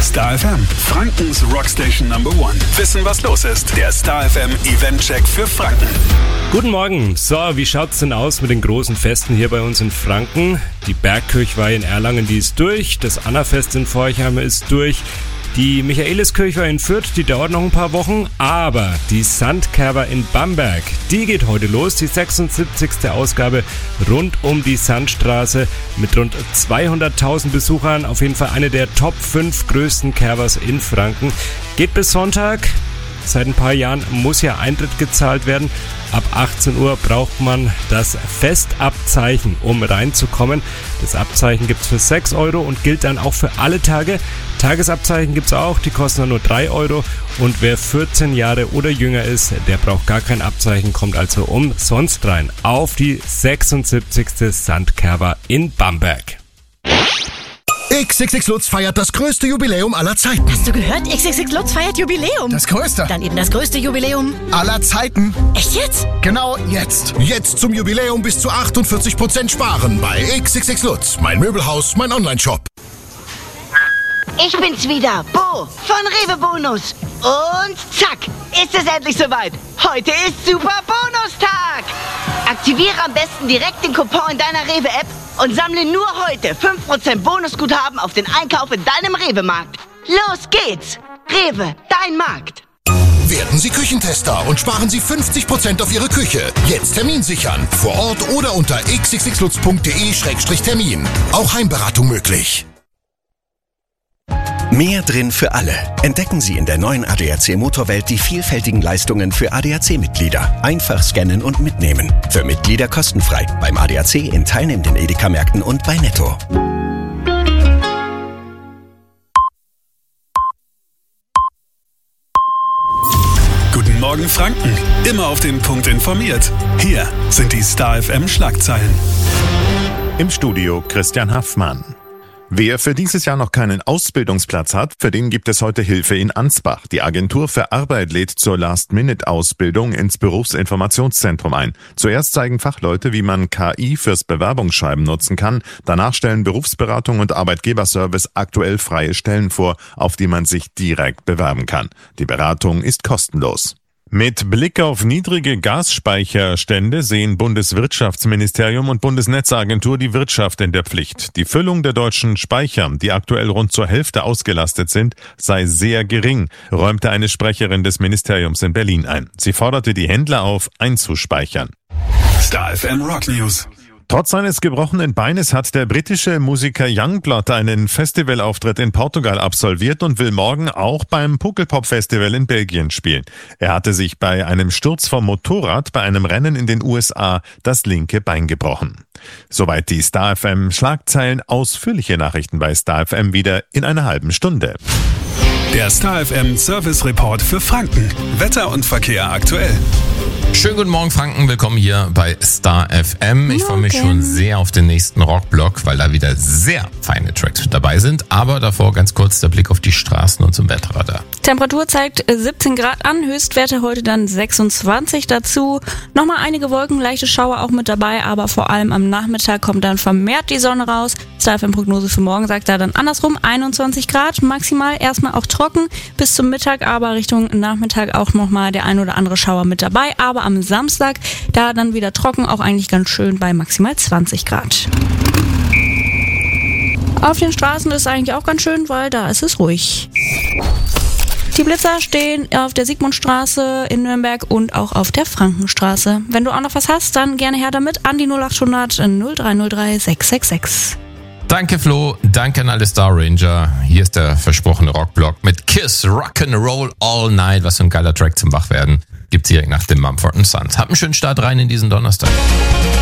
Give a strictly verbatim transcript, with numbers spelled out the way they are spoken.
Star F M, Frankens Rockstation Number One. Wissen, was los ist. Der Star F M Event-Check für Franken. Guten Morgen. So, wie schaut's denn aus mit den großen Festen hier bei uns in Franken? Die Bergkirchweih in Erlangen, die ist durch. Das Annafest in Forchheim ist durch. Die Michaeliskirchweih in Fürth, die dauert noch ein paar Wochen, aber die Sandkerber in Bamberg, die geht heute los, die sechsundsiebzigste Ausgabe rund um die Sandstraße mit rund zweihunderttausend Besuchern, auf jeden Fall eine der Top fünf größten Kerbers in Franken, geht bis Sonntag. Seit ein paar Jahren muss ja Eintritt gezahlt werden. Ab achtzehn Uhr braucht man das Festabzeichen, um reinzukommen. Das Abzeichen gibt's für sechs Euro und gilt dann auch für alle Tage. Tagesabzeichen gibt's auch, die kosten dann nur drei Euro. Und wer vierzehn Jahre oder jünger ist, der braucht gar kein Abzeichen, kommt also umsonst rein auf die sechsundsiebzigste Sandkerber in Bamberg. X X X Lutz feiert das größte Jubiläum aller Zeiten. Hast du gehört? X X X Lutz feiert Jubiläum. Das größte. Dann eben das größte Jubiläum aller Zeiten. Echt jetzt? Genau jetzt. Jetzt zum Jubiläum bis zu achtundvierzig Prozent sparen bei X X X Lutz. Mein Möbelhaus, mein Online-Shop. Ich bin's wieder, Bo von Rewe Bonus. Und zack, ist es endlich soweit. Heute ist Super Bonustag. Aktiviere am besten direkt den Coupon in deiner Rewe-App und sammle nur heute fünf Prozent Bonusguthaben auf den Einkauf in deinem Rewe-Markt. Los geht's. Rewe, dein Markt. Werden Sie Küchentester und sparen Sie fünfzig Prozent auf Ihre Küche. Jetzt Termin sichern. Vor Ort oder unter x x x lutz punkt d e Schrägstrich Termin. Auch Heimberatung möglich. Mehr drin für alle. Entdecken Sie in der neuen A D A C Motorwelt die vielfältigen Leistungen für A D A C-Mitglieder. Einfach scannen und mitnehmen. Für Mitglieder kostenfrei. Beim A D A C in teilnehmenden Edeka-Märkten und bei Netto. Guten Morgen Franken. Immer auf den Punkt informiert. Hier sind die Star F M Schlagzeilen. Im Studio Christian Haffmann. Wer für dieses Jahr noch keinen Ausbildungsplatz hat, für den gibt es heute Hilfe in Ansbach. Die Agentur für Arbeit lädt zur Last-Minute-Ausbildung ins Berufsinformationszentrum ein. Zuerst zeigen Fachleute, wie man K I fürs Bewerbungsschreiben nutzen kann. Danach stellen Berufsberatung und Arbeitgeberservice aktuell freie Stellen vor, auf die man sich direkt bewerben kann. Die Beratung ist kostenlos. Mit Blick auf niedrige Gasspeicherstände sehen Bundeswirtschaftsministerium und Bundesnetzagentur die Wirtschaft in der Pflicht. Die Füllung der deutschen Speicher, die aktuell rund zur Hälfte ausgelastet sind, sei sehr gering, räumte eine Sprecherin des Ministeriums in Berlin ein. Sie forderte die Händler auf, einzuspeichern. Star F M Rock News. Trotz seines gebrochenen Beines hat der britische Musiker Youngblood einen Festivalauftritt in Portugal absolviert und will morgen auch beim Pukkelpop-Festival in Belgien spielen. Er hatte sich bei einem Sturz vom Motorrad bei einem Rennen in den U S A das linke Bein gebrochen. Soweit die Star F M Schlagzeilen. Ausführliche Nachrichten bei Star F M wieder in einer halben Stunde. Der Star F M Service Report für Franken. Wetter und Verkehr aktuell. Schönen guten Morgen Franken, willkommen hier bei Star F M. Ich freue mich schon sehr auf den nächsten Rockblock, weil da wieder sehr feine Tracks dabei sind. Aber davor ganz kurz der Blick auf die Straßen und zum Wetterradar. Temperatur zeigt siebzehn Grad an, Höchstwerte heute dann sechsundzwanzig dazu. Nochmal einige Wolken, leichte Schauer auch mit dabei, aber vor allem am Nachmittag kommt dann vermehrt die Sonne raus. Star F M Prognose für morgen sagt da dann andersrum, einundzwanzig Grad, maximal erstmal auch trocken bis zum Mittag, aber Richtung Nachmittag auch nochmal der ein oder andere Schauer mit dabei. Aber am Samstag, da dann wieder trocken, auch eigentlich ganz schön bei maximal zwanzig Grad. Auf den Straßen ist es eigentlich auch ganz schön, weil da ist es ruhig. Die Blitzer stehen auf der Sigmundstraße in Nürnberg und auch auf der Frankenstraße. Wenn du auch noch was hast, dann gerne her damit an die null acht hundert null drei null drei sechs sechs sechs. Danke Flo, danke an alle Star Ranger. Hier ist der versprochene Rockblock mit Kiss Rock'n'Roll All Night. Was für ein geiler Track zum Wachwerden. Gibt's direkt nach dem Mumford and Sons. Habt einen schönen Start rein in diesen Donnerstag.